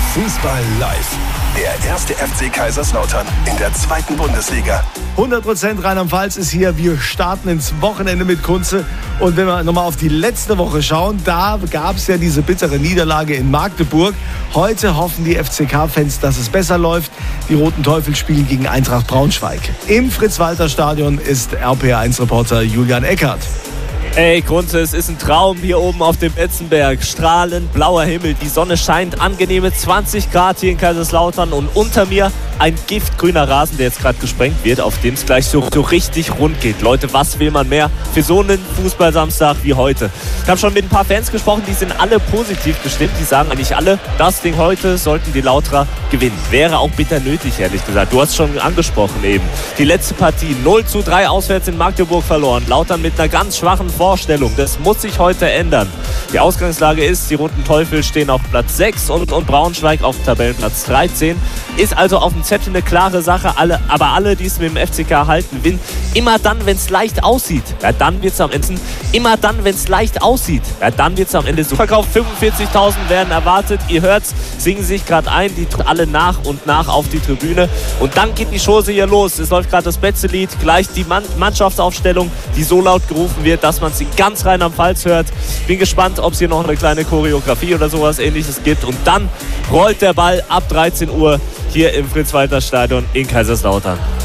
Fußball live. Der erste FC Kaiserslautern in der 2. Bundesliga. 100% Rheinland-Pfalz ist hier. Wir starten ins Wochenende mit Kunze. Und wenn wir nochmal auf die letzte Woche schauen, da gab es ja diese bittere Niederlage in Magdeburg. Heute hoffen die FCK-Fans, dass es besser läuft. Die Roten Teufel spielen gegen Eintracht Braunschweig. Im Fritz-Walter-Stadion ist RPA1-Reporter Julian Eckert. Ey, Kunze, es ist ein Traum hier oben auf dem Betzenberg. Strahlend blauer Himmel, die Sonne scheint, angenehme 20 Grad hier in Kaiserslautern und unter mir ein giftgrüner Rasen, der jetzt gerade gesprengt wird, auf dem es gleich so richtig rund geht. Leute, was will man mehr für so einen Fußballsamstag wie heute? Ich habe schon mit ein paar Fans gesprochen, die sind alle positiv gestimmt. Die sagen eigentlich alle, das Ding heute sollten die Lauterer gewinnen. Wäre auch bitter nötig, ehrlich gesagt. Du hast es schon angesprochen eben. Die letzte Partie 0:3 auswärts in Magdeburg verloren. Lautern mit einer ganz schwachen Vorstellung. Das muss sich heute ändern. Die Ausgangslage ist, die Roten Teufel stehen auf Platz 6 und Braunschweig auf Tabellenplatz 13. Ist also auf dem Zettel eine klare Sache. Aber alle, die es mit dem FCK halten, gewinnen. Immer dann, wenn es leicht aussieht. Ja, dann wird es am Ende. Immer dann, wenn es leicht aussieht. Ja, dann wird es am Ende so. Verkauft 45.000 werden erwartet. Ihr hört's, singen sich gerade ein. Die tun alle nach und nach auf die Tribüne. Und dann geht die Chose hier los. Es läuft gerade das Betze-Lied. Gleich die Mannschaftsaufstellung, die so laut gerufen wird, dass man es in ganz Rheinland-Pfalz hört. Bin gespannt, ob es hier noch eine kleine Choreografie oder sowas Ähnliches gibt. Und dann rollt der Ball ab 13 Uhr hier im Fritz-Walter-Stadion in Kaiserslautern.